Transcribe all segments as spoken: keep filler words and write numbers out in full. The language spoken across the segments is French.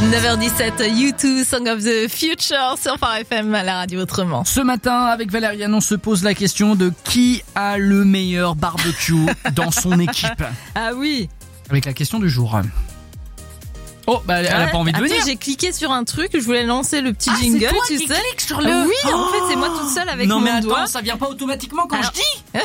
neuf heures dix-sept, U deux, Song of the Future sur Phare F M à la radio autrement. Ce matin, avec Valériane, on se pose la question de qui a le meilleur barbecue dans son équipe. Ah oui. Avec la question du jour. Oh, bah elle a pas envie de Attends, venir. j'ai cliqué sur un truc, je voulais lancer le petit Ah, jingle, c'est toi tu qui sais. cliques sur le... Ah oui, oh en fait, c'est moi toute seule avec non, mon mais attends, doigt. ça vient pas automatiquement quand Alors... je dis.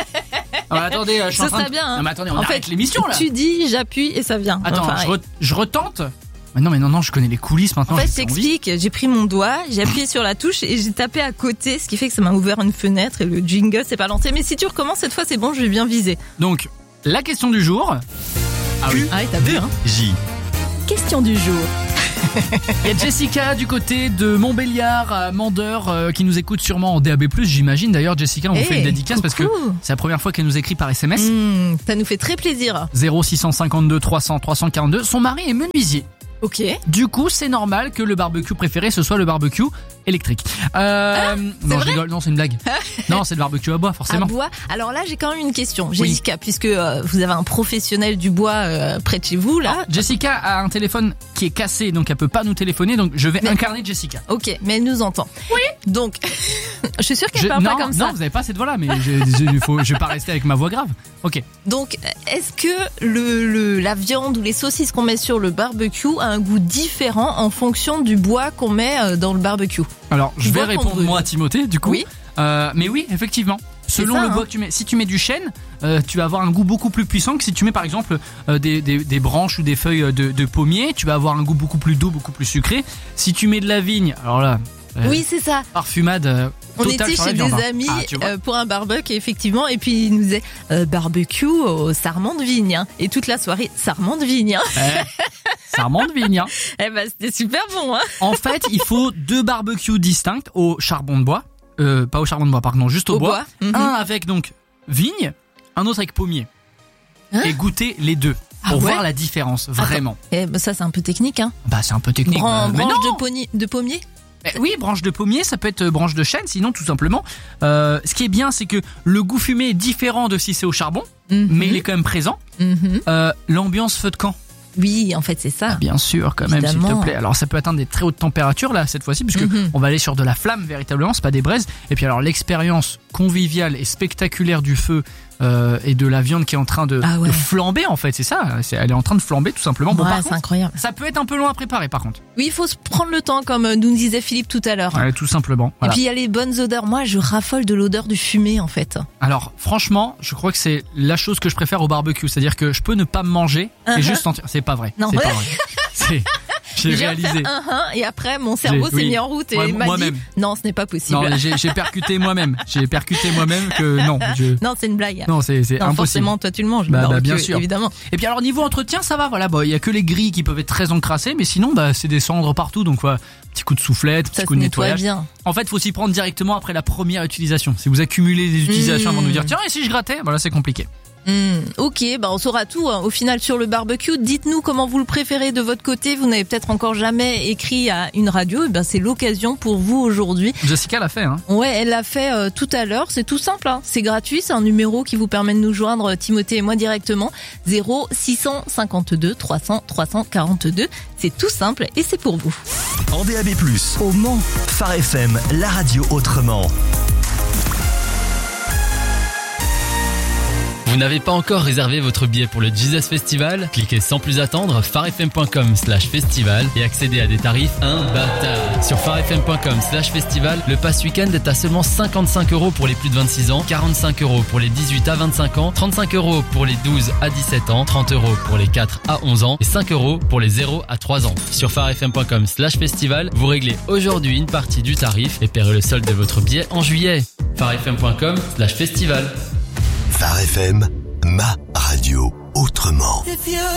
Ah, attendez, je suis Ce en train serait de... bien. Hein. Non, mais attendez, on en arrête fait, l'émission là. Tu dis, j'appuie et ça vient. Attends, Enfin, je, re... je retente. Mais non, mais non, non, je connais les coulisses maintenant. En fait, je j'ai envie. t'explique, j'ai pris mon doigt, j'ai appuyé sur la touche et j'ai tapé à côté, ce qui fait que ça m'a ouvert une fenêtre et le jingle s'est pas lancé. Mais si tu recommences cette fois, c'est bon, je vais bien viser. Donc, la question du jour. Ah oui. Ah oui, t'as vu, hein. J. Question du jour. Il y a Jessica du côté de Montbéliard à Mandeur euh, qui nous écoute sûrement en D A B plus, j'imagine. D'ailleurs, Jessica, on vous Hey, fait une dédicace parce que coucou. c'est la première fois qu'elle nous écrit par S M S. Mmh, ça nous fait très plaisir. zéro six cent cinquante-deux trois cents trois cent quarante-deux. Son mari est menuisier. Ok. Du coup, c'est normal que le barbecue préféré ce soit le barbecue électrique. Euh, non, je vrai rigole, non, c'est une blague. Non, c'est le barbecue à bois, À forcément. bois. Alors là, j'ai quand même une question, Jessica, puisque euh, vous avez un professionnel du bois euh, près de chez vous là. Ah, Jessica a un téléphone qui est cassé, donc elle peut pas nous téléphoner, donc je vais Mais- incarner Jessica. Ok, mais elle nous entend. Oui. Donc, je suis sûre qu'elle Je- parle non, pas comme non, ça. vous avez pas cette voix-là, mais je, je, faut, je vais pas rester avec ma voix grave. Ok. Donc, est-ce que le, le la viande ou les saucisses qu'on met sur le barbecue a un goût différent en fonction du bois qu'on met euh, dans le barbecue? Alors, je Tu vais vois qu'on répondre brûle. moi à Timothée, du coup. Oui. Euh, mais oui, effectivement. Selon ça, le hein. bois que tu mets, si tu mets du chêne, euh, tu vas avoir un goût beaucoup plus puissant que si tu mets par exemple euh, des, des, des branches ou des feuilles de, de pommier. Tu vas avoir un goût beaucoup plus doux, beaucoup plus sucré. Si tu mets de la vigne, alors là, euh, Oui, c'est ça. parfumade. euh, On totale était sur la chez viande, des hein. amis Ah, tu vois. euh, pour un barbecue, effectivement, et puis il nous disait euh, barbecue au sarment de vigne, hein. Et toute la soirée sarment de vigne. Hein. Eh, sarment de vigne. Hein. Eh ben, c'était super bon, hein. En fait, il faut deux barbecues distincts au charbon de bois. Euh, pas au charbon de bois, pardon, juste au, Au bois. Mhm. Un avec donc vigne, un autre avec pommier. Hein Et goûter les deux Ah pour ouais voir la différence, vraiment. Eh ben, ça, c'est un peu technique, hein. Bah c'est un peu technique. Bran- bah, mais branche non. de, poni- de pommier. Eh oui, branche de pommier, ça peut être euh, branche de chêne, sinon tout simplement. Euh, ce qui est bien, c'est que le goût fumé est différent de si c'est au charbon, Mhm. mais il est quand même présent. Mhm. Euh, L'ambiance feu de camp, Oui, en fait, c'est ça. bien sûr, quand même, s'il te Évidemment. plaît. Alors ça peut atteindre des très hautes températures là cette fois-ci, puisque Mhm. on va aller sur de la flamme véritablement, c'est pas des braises. Et puis alors l'expérience conviviale et spectaculaire du feu euh, et de la viande qui est en train de, Ah ouais. de flamber en fait, c'est ça. C'est- Elle est en train de flamber tout simplement. Bon, Ouais, par c'est contre, incroyable. ça peut être un peu long à préparer par contre. Oui, il faut se prendre le temps, comme nous disait Philippe tout à l'heure. Ouais, tout simplement. Et Voilà. puis il y a les bonnes odeurs. Moi, je raffole de l'odeur du fumé, en fait. Alors franchement, je crois que c'est la chose que je préfère au barbecue, c'est-à-dire que je peux ne pas me manger et Uh-huh. juste sentir. C'est pas vrai. Non. C'est pas vrai. C'est. J'ai J'ai réalisé. fait un, un, et après, mon cerveau J'ai- s'est oui. mis en route et Ouais, m'a dit moi-même. non, ce n'est pas possible. Non, j'ai j'ai percuté moi-même. J'ai percuté moi-même que non. Je... Non, c'est une blague. Non, c'est c'est Non, impossible. forcément, toi, tu le manges. Bah, le bah, barbecue, bien sûr. Évidemment. Et puis alors niveau entretien, ça va. Voilà, bah il y a que les grilles qui peuvent être très encrassées, mais sinon bah c'est des cendres partout. Donc voilà, petit coup de soufflette, petit Ça coup se de nettoie nettoyage. bien. En fait, faut s'y prendre directement après la première utilisation. Si vous accumulez des utilisations Mmh. avant de nous dire tiens et si je grattais, voilà c'est compliqué. Hmm, ok, bah on saura tout hein, au final sur le barbecue. Dites-nous comment vous le préférez de votre côté. Vous n'avez peut-être encore jamais écrit à une radio. Et ben c'est l'occasion pour vous aujourd'hui. Jessica l'a fait, hein. Ouais, elle l'a fait euh, tout à l'heure. C'est tout simple, hein. C'est gratuit. C'est un numéro qui vous permet de nous joindre, Timothée et moi directement. zéro six cent cinquante-deux trois cents trois cent quarante-deux. C'est tout simple et c'est pour vous. En D A B plus, Au Mans. Phare F M, la radio autrement. Vous n'avez pas encore réservé votre billet pour le Jesus Festival? Cliquez sans plus attendre pharefm point com slash festival et accédez à des tarifs imbattables. Sur pharefm point com slash festival, le pass week-end est à seulement cinquante-cinq euros pour les plus de vingt-six ans, quarante-cinq euros pour les dix-huit à vingt-cinq ans, trente-cinq euros pour les douze à dix-sept ans, trente euros pour les quatre à onze ans et cinq euros pour les zéro à trois ans. Sur pharefm point com slash festival, vous réglez aujourd'hui une partie du tarif et paierez le solde de votre billet en juillet. pharefm point com slash festival. Phare F M, ma radio autrement.